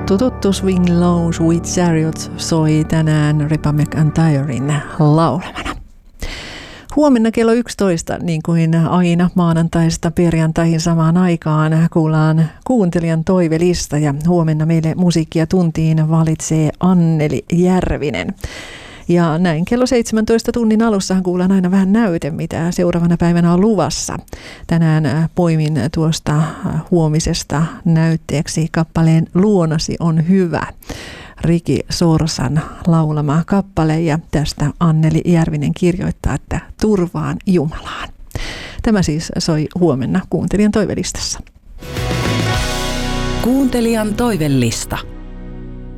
Tuttu Swing Low with Chariots soi tänään Reba McEntiren laulamana. Huomenna kello 11, niin kuin aina maanantaista perjantaihin samaan aikaan, kuullaan kuuntelijan toivelista ja huomenna meille musiikkia tuntiin valitsee Anneli Järvinen. Ja näin kello 17 tunnin alussahan kuullaan aina vähän näyte, mitä seuraavana päivänä on luvassa. Tänään poimin tuosta huomisesta näytteeksi kappaleen Luonasi on hyvä. Riki Sorsan laulama kappale ja tästä Anneli Järvinen kirjoittaa, että turvaan Jumalaan. Tämä siis soi huomenna kuuntelijan toivelistassa. Kuuntelijan toivelista.